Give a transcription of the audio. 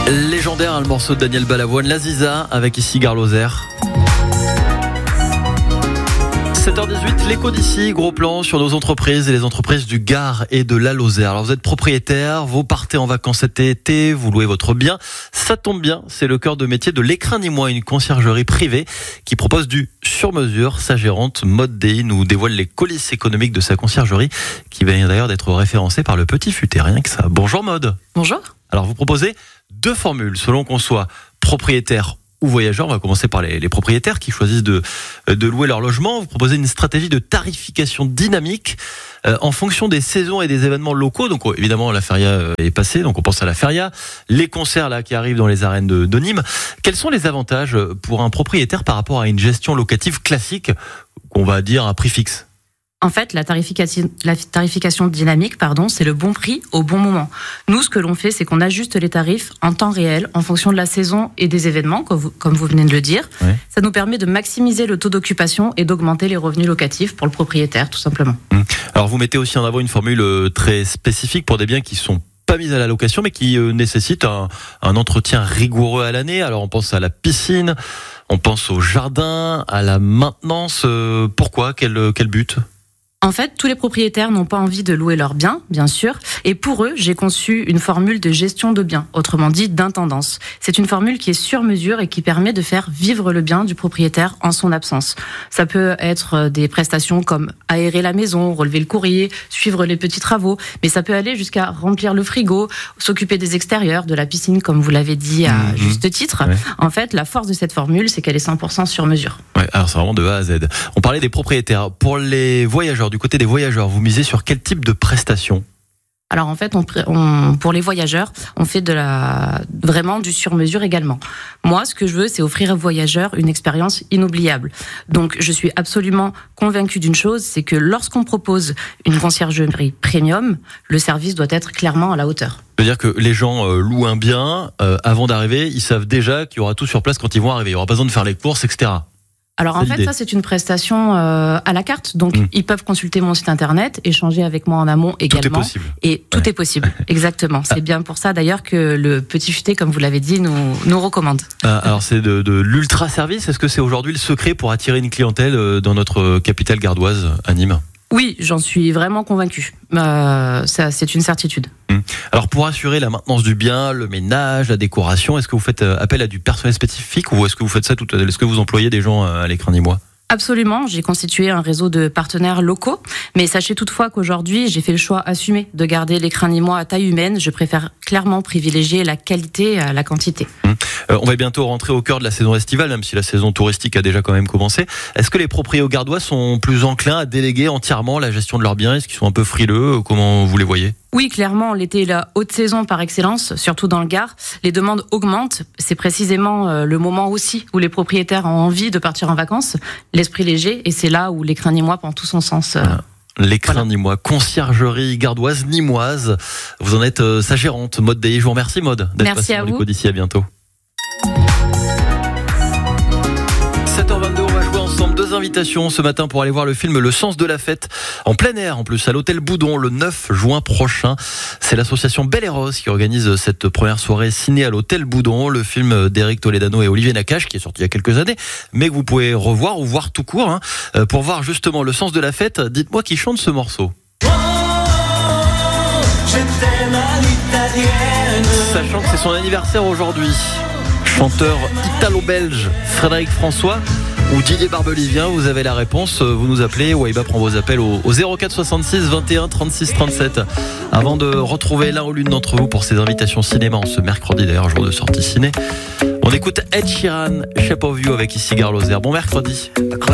Légendaire, le morceau de Daniel Balavoine, La Ziza, avec ici Gare Lozère. 7h18, l'écho d'ici, gros plan sur nos entreprises et les entreprises du Gard et de la Lozère. Alors vous êtes propriétaire, vous partez en vacances cet été, vous louez votre bien. Ça tombe bien, c'est le cœur de métier de l'Écrin Nîmois, une conciergerie privée qui propose du sur-mesure. Sa gérante, Maud Dey, nous dévoile les coulisses économiques de sa conciergerie qui vient d'ailleurs d'être référencée par le Petit Futé, rien que ça. Bonjour Maud. Bonjour. Alors vous proposez 2 formules selon qu'on soit propriétaire ou voyageurs. On va commencer par les propriétaires qui choisissent de louer leur logement. Vous proposez une stratégie de tarification dynamique en fonction des saisons et des événements locaux. Donc évidemment la feria est passée, donc on pense à la feria, les concerts là qui arrivent dans les arènes de Nîmes. Quels sont les avantages pour un propriétaire par rapport à une gestion locative classique, qu'on va dire à prix fixe ? En fait, la tarification dynamique, c'est le bon prix au bon moment. Nous, ce que l'on fait, c'est qu'on ajuste les tarifs en temps réel, en fonction de la saison et des événements, comme vous venez de le dire. Ouais. Ça nous permet de maximiser le taux d'occupation et d'augmenter les revenus locatifs pour le propriétaire, tout simplement. Alors, vous mettez aussi en avant une formule très spécifique pour des biens qui sont pas mis à la location, mais qui nécessitent un entretien rigoureux à l'année. Alors, on pense à la piscine, on pense au jardin, à la maintenance. Pourquoi ? Quel but ? En fait, tous les propriétaires n'ont pas envie de louer leurs biens, bien sûr. Et pour eux, j'ai conçu une formule de gestion de biens, autrement dit d'intendance. C'est une formule qui est sur mesure et qui permet de faire vivre le bien du propriétaire en son absence. Ça peut être des prestations comme aérer la maison, relever le courrier, suivre les petits travaux. Mais ça peut aller jusqu'à remplir le frigo, s'occuper des extérieurs, de la piscine, comme vous l'avez dit à juste titre. Ouais. En fait, la force de cette formule, c'est qu'elle est 100% sur mesure. Ouais, alors c'est vraiment de A à Z. On parlait des propriétaires. Pour les voyageurs, du côté des voyageurs, vous misez sur quel type de prestations ? Alors en fait, pour les voyageurs, on fait vraiment du sur-mesure également. Moi, ce que je veux, c'est offrir aux voyageurs une expérience inoubliable. Donc, je suis absolument convaincue d'une chose, c'est que lorsqu'on propose une conciergerie premium, le service doit être clairement à la hauteur. C'est-à-dire que les gens louent un bien, avant d'arriver, ils savent déjà qu'il y aura tout sur place quand ils vont arriver. Il n'y aura pas besoin de faire les courses, etc. Alors en fait, ça c'est une prestation à la carte, donc ils peuvent consulter mon site internet, échanger avec moi en amont également. Tout est possible. Et tout est possible, exactement. C'est bien pour ça d'ailleurs que le Petit Futé, comme vous l'avez dit, nous recommande. Alors c'est de l'ultra service. Est-ce que c'est aujourd'hui le secret pour attirer une clientèle dans notre capitale gardoise, à Nîmes ? Oui, j'en suis vraiment convaincue. Ça, c'est une certitude. Alors pour assurer la maintenance du bien, le ménage, la décoration, est-ce que vous faites appel à du personnel spécifique ou est-ce que vous faites ça est-ce que vous employez des gens à l'Écrin Nîmois ? Absolument, j'ai constitué un réseau de partenaires locaux, mais sachez toutefois qu'aujourd'hui, j'ai fait le choix assumé de garder l'Écrin Nîmois à taille humaine. Je préfère clairement privilégier la qualité à la quantité. On va bientôt rentrer au cœur de la saison estivale, même si la saison touristique a déjà quand même commencé. Est-ce que les propriétaires gardois sont plus enclins à déléguer entièrement la gestion de leurs biens ? Est-ce qu'ils sont un peu frileux ? Comment vous les voyez ? Oui, clairement, l'été est la haute saison par excellence, surtout dans le Gard. Les demandes augmentent. C'est précisément le moment aussi où les propriétaires ont envie de partir en vacances, l'esprit léger, et c'est là où l'Écrin Nîmois prend tout son sens. L'Écrin Nîmois, conciergerie gardoise nîmoise. Vous en êtes sa gérante, Maud Dey. Je vous remercie, Maud, d'être passée dans l'écho d'ici. À bientôt. 7h22, on va jouer ensemble 2 invitations ce matin pour aller voir le film Le Sens de la Fête en plein air, en plus à l'hôtel Boudon le 9 juin prochain. C'est l'association Belle et Rose qui organise cette première soirée ciné à l'hôtel Boudon, le film d'Éric Toledano et Olivier Nakache qui est sorti il y a quelques années, mais que vous pouvez revoir ou voir tout court. Pour voir justement Le Sens de la Fête, dites-moi qui chante ce morceau. Oh, je t'aime à l'italienne. Sachant que c'est son anniversaire aujourd'hui. Chanteur italo-belge Frédéric François ou Didier Barbelivien, vous avez la réponse, vous nous appelez, Waiba prend vos appels au 04 66 21 36 37. Avant de retrouver l'un ou l'une d'entre vous pour ces invitations cinéma en ce mercredi, d'ailleurs jour de sortie ciné, on écoute Ed Sheeran, Shape of You avec ici Gare Lozère. Bon mercredi.